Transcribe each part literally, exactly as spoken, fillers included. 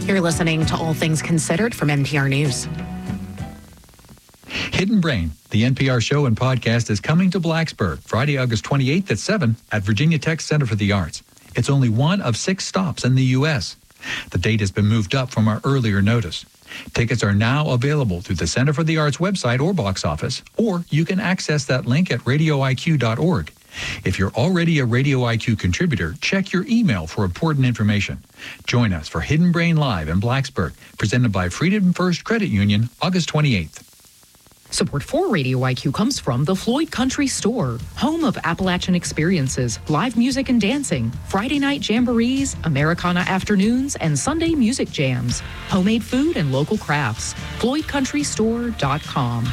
You're listening to All Things Considered from N P R News. Hidden Brain, the N P R show and podcast, is coming to Blacksburg Friday, August twenty-eighth at seven at Virginia Tech Center for the Arts. It's only one of six stops in the U S The date has been moved up from our earlier notice. Tickets are now available through the Center for the Arts website or box office, or you can access that link at radio I Q dot org. If you're already a Radio I Q contributor, check your email for important information. Join us for Hidden Brain Live in Blacksburg, presented by Freedom First Credit Union, August twenty-eighth. Support for Radio I Q comes from the Floyd Country Store, home of Appalachian experiences, live music and dancing, Friday night jamborees, Americana afternoons, and Sunday music jams, homemade food and local crafts. floyd country store dot com.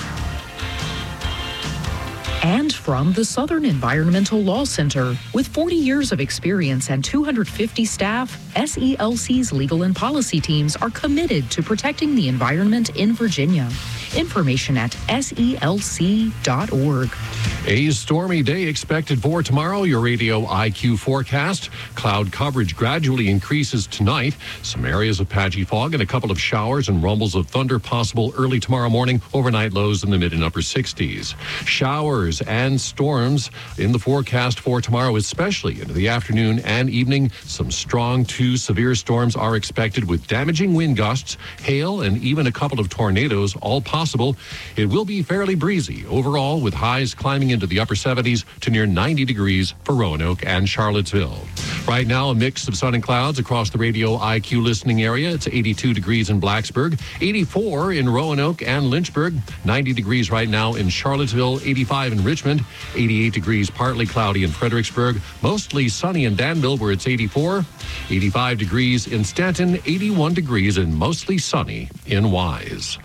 And from the Southern Environmental Law Center. With forty years of experience and two hundred fifty staff, S E L C's legal and policy teams are committed to protecting the environment in Virginia. Information at S E L C dot org. A stormy day expected for tomorrow. Your Radio I Q forecast. Cloud coverage gradually increases tonight. Some areas of patchy fog and a couple of showers and rumbles of thunder possible early tomorrow morning. Overnight lows in the mid and upper sixties. Showers and storms in the forecast for tomorrow, especially into the afternoon and evening. Some strong to severe storms are expected with damaging wind gusts, hail, and even a couple of tornadoes, all possible. It will be fairly breezy overall, with highs climbing into the upper seventies to near ninety degrees for Roanoke and Charlottesville. Right now, a mix of sun and clouds across the Radio I Q listening area. It's eighty-two degrees in Blacksburg, eighty-four in Roanoke and Lynchburg, ninety degrees right now in Charlottesville, eighty-five in Richmond, eighty-eight degrees, partly cloudy in Fredericksburg, mostly sunny in Danville where it's eighty-four, eighty-five degrees in Stanton, eighty-one degrees and mostly sunny in Wise.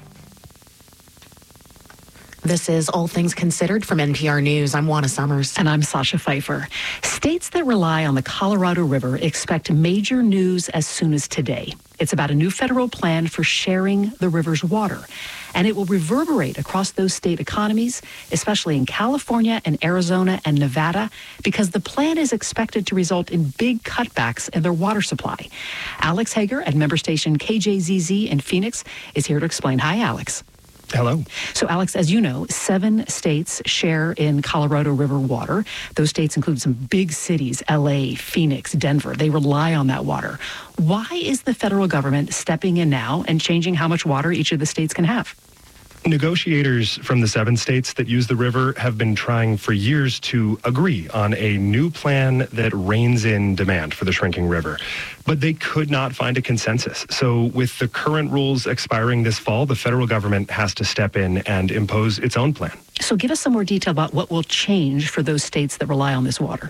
This is All Things Considered from N P R News. I'm Juana Summers. And I'm Sasha Pfeiffer. States that rely on the Colorado River expect major news as soon as today. It's about a new federal plan for sharing the river's water. And it will reverberate across those state economies, especially in California and Arizona and Nevada, because the plan is expected to result in big cutbacks in their water supply. Alex Hager at member station K J Z Z in Phoenix is here to explain. Hi, Alex. Hello. So, Alex, as you know, seven states share in Colorado River water. Those states include some big cities, L A, Phoenix, Denver. They rely on that water. Why is the federal government stepping in now and changing how much water each of the states can have? Negotiators from the seven states that use the river have been trying for years to agree on a new plan that reins in demand for the shrinking river. But they could not find a consensus. So with the current rules expiring this fall, the federal government has to step in and impose its own plan. So give us some more detail about what will change for those states that rely on this water.